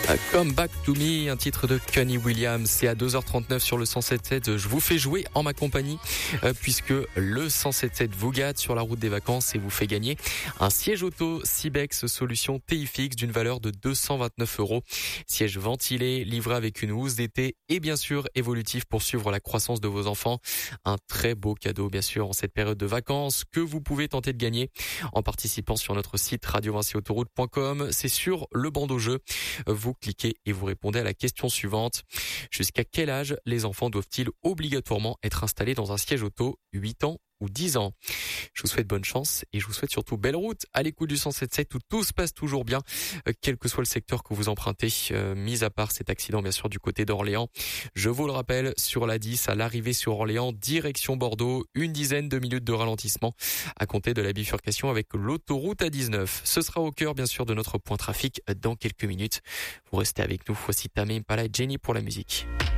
Come Back to Me, un titre de Kenny Williams. C'est à 2h39 sur le 107.7. Je vous fais jouer en ma compagnie puisque le 107.7 vous gâte sur la route des vacances et vous fait gagner un siège auto Cibex solution TIFX d'une valeur de 229 €. Siège ventilé, livré avec une housse d'été et bien sûr évolutif pour suivre la croissance de vos enfants. Un très beau cadeau bien sûr en cette période de vacances que vous pouvez tenter de gagner en participant sur notre site radiovinciautoroute.com. C'est sur le bandeau jeu. Vous cliquez et vous répondez à la question suivante. Jusqu'à quel âge les enfants doivent-ils obligatoirement être installés dans un siège auto ? 8 ans ou 10 ans. Je vous souhaite bonne chance et je vous souhaite surtout belle route à l'écoute du 107.7 où tout se passe toujours bien, quel que soit le secteur que vous empruntez, mis à part cet accident bien sûr du côté d'Orléans. Je vous le rappelle, sur la 10 à l'arrivée sur Orléans, direction Bordeaux, une dizaine de minutes de ralentissement à compter de la bifurcation avec l'autoroute A19. Ce sera au cœur bien sûr de notre point trafic dans quelques minutes. Vous restez avec nous, voici Tame Impala et Jenny pour la musique.